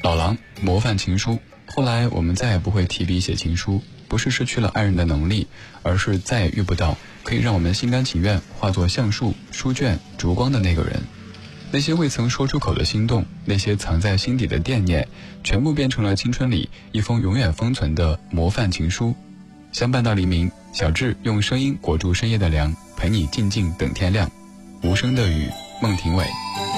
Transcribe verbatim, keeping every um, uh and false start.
老狼模范情书。后来我们再也不会提笔写情书，不是失去了爱人的能力，而是再也遇不到可以让我们心甘情愿化作橡树、书卷、烛光的那个人。那些未曾说出口的心动，那些藏在心底的惦念，全部变成了青春里一封永远封存的模范情书。相伴到黎明，小智用声音裹住深夜的凉，陪你静静等天亮。无声的雨，孟庭苇。